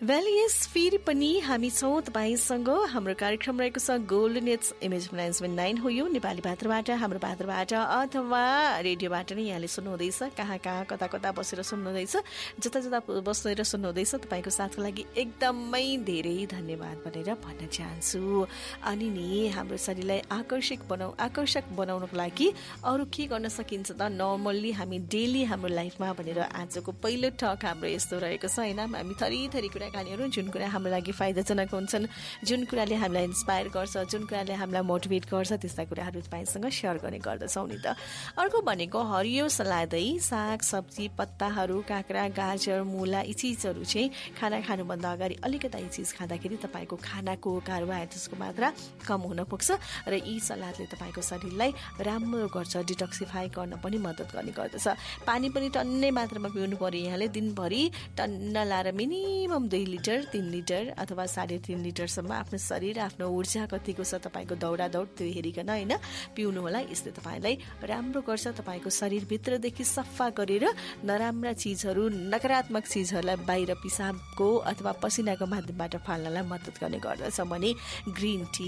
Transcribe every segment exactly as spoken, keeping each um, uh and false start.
Well यस फेरि पनि हामी छौँ तपाईँसँग। हाम्रो कार्यक्रम रहेको छ golden age image management nine हो यो नेपाली भात्रबाट, हाम्रो भात्रबाट अथवा रेडियोबाट नै यहाँले सुन्नुहुँदैछ। कहाँ कहाँ कता कता बसेर सुन्नुहुँदैछ, जता जता बसेर सुन्नुहुँदैछ, तपाईँको साथको लागि एकदमै धेरै धन्यवाद भनेर भन्न चाहन्छु। अनि नि हाम्रो शरीरलाई आकर्षक बनाउ आकर्षक बनाउनको लागि अरू के गर्न सकिन्छ त, नर्मल्ली हामी डेली हाम्रो लाइफमा भनेर आजको पहिलो टक हाम्रो यस्तो रहेको छ होइन। हामी थरी थरी कुरा खानेहरू, जुन कुरा हाम्रो लागि फाइदाजनक हुन्छन्, जुन कुराले हामीलाई इन्सपायर गर्छ, जुन कुराले हामीलाई मोटिभेट गर्छ, त्यस्ता कुराहरू तपाईँसँग सेयर गर्ने गर्दछौँ नि त। अर्को भनेको हरियो सलादै साग सब्जी पत्ताहरू, काँक्रा गाजर मुला यी चिजहरू चाहिँ खाना खानुभन्दा अगाडि अलिकता यी चिज खाँदाखेरि तपाईँको खानाको कार्बोहाइड्रेट्सको मात्रा कम हुन पुग्छ र यी सलादले तपाईँको शरीरलाई राम्रो गर्छ, डिटक्सिफाई गर्न पनि मद्दत गर्ने गर्दछ। पानी पनि टन्नै मात्रामा पिउनु पर्यो। यहाँले दिनभरि टन्न लाएर मिनिमम दुई लिटर तीन लिटर अथवा साढे तीन लिटरसम्म आफ्नो शरीर आफ्नो ऊर्जा कतिको छ तपाईँको दौडा दौड त्यो हेरिकन होइन पिउनु होला। यसले तपाईँलाई राम्रो गर्छ, तपाईँको शरीरभित्रदेखि सफा गरेर नराम्रा चिजहरू नकारात्मक चिजहरूलाई बाहिर पिसाबको अथवा पसिनाको माध्यमबाट फाल्नलाई मद्दत गर्ने गर्दछ। भने ग्रिन टी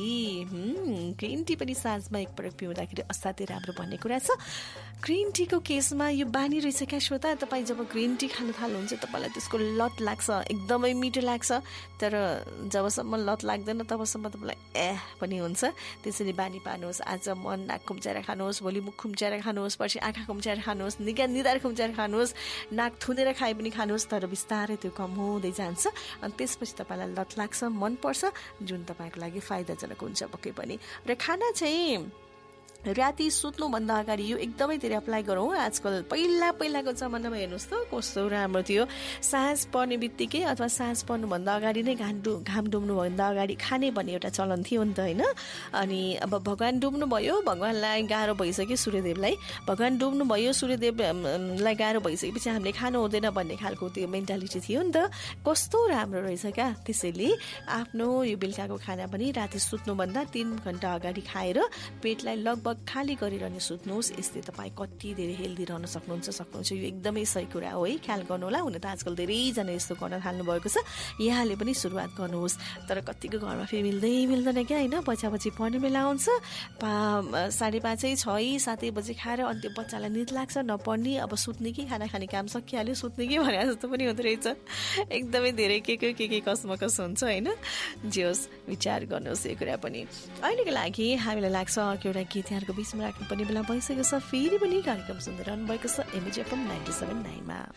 ग्रिन टी पनि साँझमा एकपटक पिउँदाखेरि असाध्यै राम्रो भन्ने कुरा छ। ग्रिन टीको केसमा यो बानी रहेछ क्या श्रोता, तपाईँ जब ग्रिन टी खान थाल्नुहुन्छ तपाईँलाई त्यसको लत लाग्छ, एकदमै मिठो लाग्छ, तर जबसम्म लत लाग्दैन तबसम्म तपाईँलाई एह पनि हुन्छ। त्यसरी बानी पार्नुहोस्। आज मन नाक खुम्चाएर खानुहोस्, भोलि मुख खुम्चाएर खानुहोस्, पर्सि आँखा खुम्चाएर खानुहोस्, निगा निधार खुम्चाएर खानुहोस्, नाक थुनेर खाए पनि खानुहोस्, तर बिस्तारै त्यो कम हुँदै जान्छ। अनि त्यसपछि तपाईँलाई लत लाग्छ, मनपर्छ, जुन तपाईँको लागि फाइदाजनक हुन्छ पक्कै पनि। र खाना चाहिँ राति सुत्नुभन्दा अगाडि यो एकदमै धेरै अप्लाई गरौँ। आजकल पहिला पहिलाको जमानामा हेर्नुहोस् त कस्तो राम्रो थियो, साँझ पर्ने बित्तिकै अथवा साँझ पर्नुभन्दा अगाडि नै घाम डु घाम डुब्नुभन्दा अगाडि खाने भन्ने एउटा चलन थियो नि त होइन। अनि अब भगवान् डुब्नु भयो, भगवान्लाई गाह्रो भइसक्यो, सूर्यदेवलाई भगवान् डुब्नु भयो, सूर्यदेवलाई गाह्रो भइसकेपछि हामीले खानु हुँदैन भन्ने खालको त्यो मेन्टालिटी थियो नि त। कस्तो राम्रो रहेछ क्या। त्यसैले आफ्नो यो बेलुकाको खाना पनि राति सुत्नुभन्दा तिन घन्टा अगाडि खाएर पेटलाई लगभग खाली गरिरहने सुत्नुहोस्। यसले तपाईँ कति धेरै हेल्दी रहन सक्नुहुन्छ सक्नुहुन्छ यो एकदमै सही कुरा हो है, ख्याल गर्नु होला। हुन त आजकल धेरैजना यस्तो गर्न थाल्नु भएको छ, यहाँले पनि सुरुवात गर्नुहोस्। तर कतिको घरमा फेरि मिल्दै मिल्दैन क्या होइन, बच्चाबच्ची पढ्ने बेला आउँछ, पा साढे पाँचै छै सातै बजी खाएर अनि त्यो बच्चालाई निद लाग्छ, नपढ्ने, अब सुत्ने कि खाना खाने काम सकिहाल्यो सुत्ने कि भने जस्तो पनि हुँदो रहेछ। एकदमै धेरै के के के के कसमकस हुन्छ होइन। जे होस् विचार गर्नुहोस् यो कुरा पनि। अहिलेको लागि हामीलाई लाग्छ अर्को एउटा गीत को बीचमा राख्नु पर्ने बेला भइसकेको छ। फेरि पनि कार्यक्रम सुन्दै रहनु भएको छ एमएच एफएम नाइन्टी सेभेन नाइनमा।